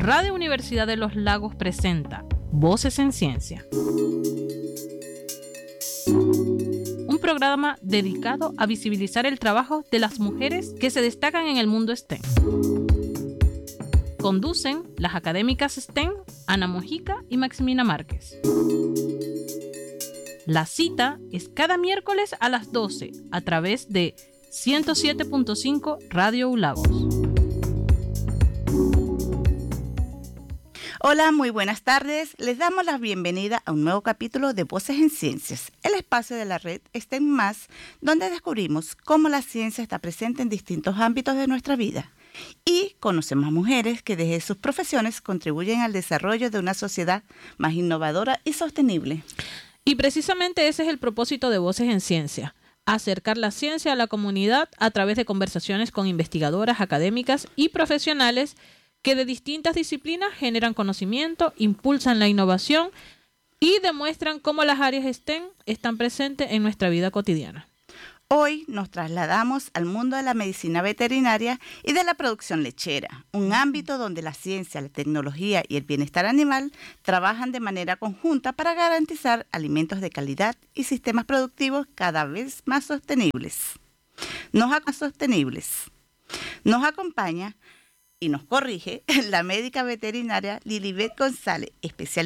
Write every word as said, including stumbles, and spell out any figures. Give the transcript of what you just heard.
Radio Universidad de los Lagos presenta Voces en Ciencia, un programa dedicado a visibilizar el trabajo de las mujeres que se destacan en el mundo STEM. Conducen las académicas STEM Ana Mojica y Maximina Márquez. La cita es cada miércoles a las doce a través de ciento siete punto cinco Radio U Lagos. Hola, muy buenas tardes. Les damos la bienvenida a un nuevo capítulo de Voces en Ciencias, el espacio de la red STEM más, donde descubrimos cómo la ciencia está presente en distintos ámbitos de nuestra vida. Y conocemos a mujeres que desde sus profesiones contribuyen al desarrollo de una sociedad más innovadora y sostenible. Y precisamente ese es el propósito de Voces en Ciencia, acercar la ciencia a la comunidad a través de conversaciones con investigadoras, académicas y profesionales que de distintas disciplinas generan conocimiento, impulsan la innovación y demuestran cómo las áreas STEM están presentes en nuestra vida cotidiana. Hoy nos trasladamos al mundo de la medicina veterinaria y de la producción lechera, un ámbito donde la ciencia, la tecnología y el bienestar animal trabajan de manera conjunta para garantizar alimentos de calidad y sistemas productivos cada vez más sostenibles. Nos, sostenibles. Nos acompaña y nos corrige la médica veterinaria Lilibet González, especialista